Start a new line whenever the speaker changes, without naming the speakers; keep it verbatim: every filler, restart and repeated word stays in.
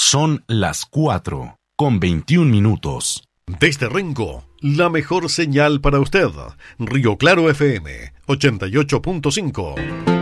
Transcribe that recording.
Son las cuatro con veintiún minutos.
Desde Rengo, la mejor señal para usted. Río Claro F M ochenta y ocho punto cinco.